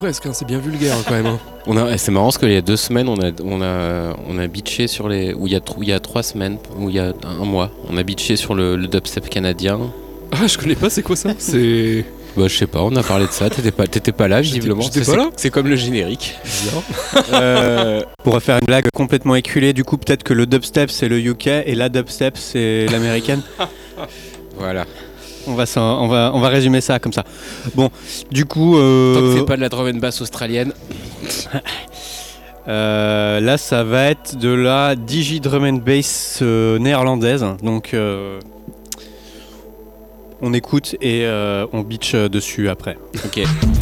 Presque, hein, c'est bien vulgaire quand même. C'est marrant parce qu'il y a 2 semaines, on a bitché sur les. Ou il y a 3 semaines, ou il y a un mois, on a bitché sur le dubstep canadien. Ah, je connais pas, c'est quoi ça? C'est. Bah, je sais pas, on a parlé de ça, t'étais pas là, visiblement. J'étais pas là. C'est comme le générique. Pour refaire une blague complètement éculée, du coup, peut-être que le dubstep c'est le UK et la dubstep c'est l'américaine. Voilà. On va résumer ça comme ça. Bon, du coup. Tant que c'est pas de la drum and bass australienne. Là, ça va être de la digi drum and bass néerlandaise. Donc, on écoute et on bitch dessus après. Ok.